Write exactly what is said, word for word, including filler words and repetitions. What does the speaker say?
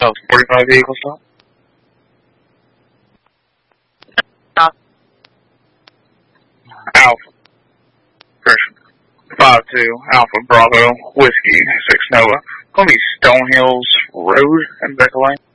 Oh, forty-five vehicle stop. Stop. Alpha. Correction. five two, Alpha Bravo, Whiskey, six Nova. Gonna be Stone Hills Road and Becca Lane.